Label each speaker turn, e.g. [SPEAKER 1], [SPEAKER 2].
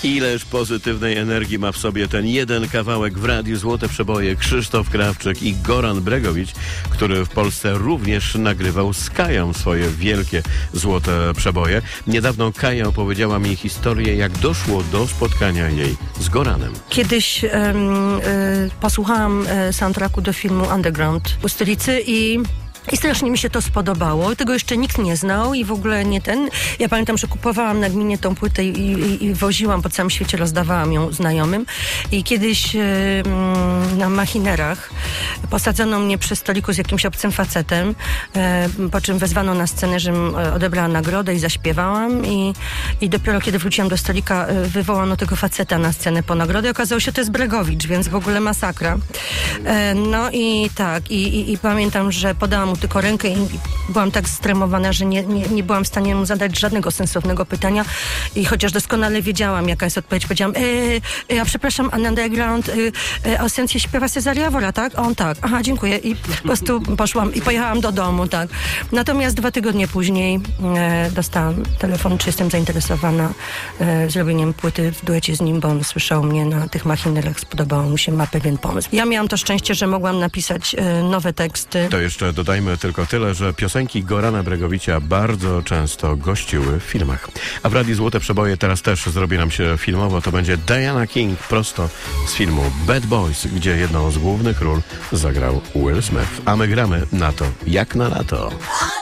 [SPEAKER 1] Ileż pozytywnej energii ma w sobie ten jeden kawałek w radiu Złote Przeboje Krzysztof Krawczyk i Goran Bregowicz, który w Polsce również nagrywał z Kają swoje wielkie złote przeboje. Niedawno Kaja opowiedziała mi historię, jak doszło do spotkania jej z Goranem.
[SPEAKER 2] Kiedyś posłuchałam soundtracku do filmu Underground u Stolicy i strasznie mi się to spodobało. Tego jeszcze nikt nie znał i w ogóle nie ten. Ja pamiętam, że kupowałam nagminnie tą płytę i woziłam po całym świecie, rozdawałam ją znajomym. I kiedyś na machinerach posadzono mnie przy stoliku z jakimś obcym facetem, po czym wezwano na scenę, żebym odebrała nagrodę i zaśpiewałam. I dopiero kiedy wróciłam do stolika, wywołano tego faceta na scenę po nagrodę. I okazało się, że to jest Bregowicz, więc w ogóle masakra. No i tak. I pamiętam, że podałam mu tylko rękę i byłam tak stremowana, że nie byłam w stanie mu zadać żadnego sensownego pytania i chociaż doskonale wiedziałam, jaka jest odpowiedź, powiedziałam, ja przepraszam, Underground, Ausencję śpiewa Cezary Awora, tak? On tak. Aha, dziękuję. I po prostu poszłam i pojechałam do domu, tak. Natomiast 2 tygodnie później dostałam telefon, czy jestem zainteresowana zrobieniem płyty w duecie z nim, bo on słyszał mnie na tych machinerach, spodobało mu się, ma pewien pomysł. Ja miałam to szczęście, że mogłam napisać nowe teksty.
[SPEAKER 1] To jeszcze dodajmy tylko tyle, że piosenki Gorana Bregowicza bardzo często gościły w filmach. A w Radiu Złote Przeboje teraz też zrobi nam się filmowo. To będzie Diana King prosto z filmu Bad Boys, gdzie jedną z głównych ról zagrał Will Smith. A my gramy na to jak na lato.